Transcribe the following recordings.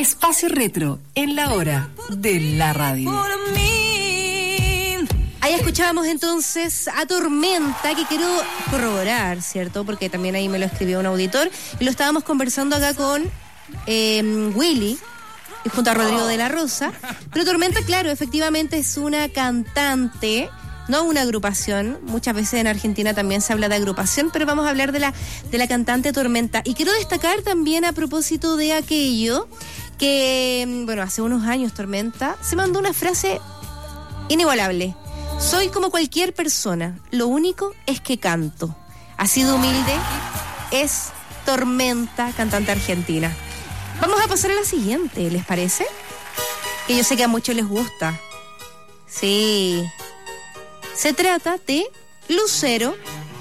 Espacio Retro en la hora de la radio. Ahí escuchábamos entonces a Tormenta, que quiero corroborar, ¿cierto? Porque también ahí me lo escribió un auditor y lo estábamos conversando acá con Willy y junto a Rodrigo de la Rosa. Pero Tormenta, claro, efectivamente es una cantante, no una agrupación. Muchas veces en Argentina también se habla de agrupación, pero vamos a hablar de la cantante Tormenta. Y quiero destacar también a propósito de aquello que, bueno, hace unos años Tormenta se mandó una frase inigualable. Soy como cualquier persona, lo único es que canto. Así de humilde es Tormenta, cantante argentina. Vamos a pasar a la siguiente, ¿les parece? Que yo sé que a muchos les gusta. Sí. Se trata de Lucero,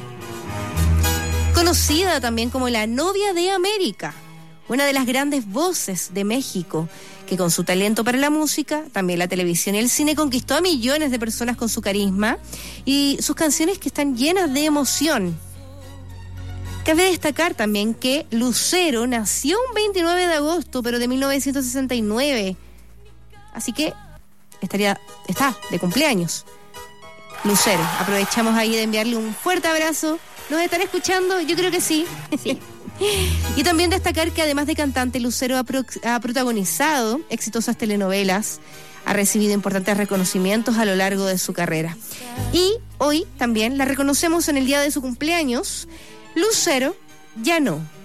conocida también como la novia de América, una de las grandes voces de México, que con su talento para la música, también la televisión y el cine, conquistó a millones de personas con su carisma y sus canciones que están llenas de emoción. Cabe destacar también que Lucero nació un 29 de agosto, pero de 1969. Así que está de cumpleaños. Lucero, aprovechamos ahí de enviarle un fuerte abrazo. ¿Nos están escuchando? Yo creo que sí. Sí. Y también destacar que además de cantante, Lucero ha protagonizado exitosas telenovelas, ha recibido importantes reconocimientos a lo largo de su carrera. Y hoy también la reconocemos en el día de su cumpleaños. Lucero ya no.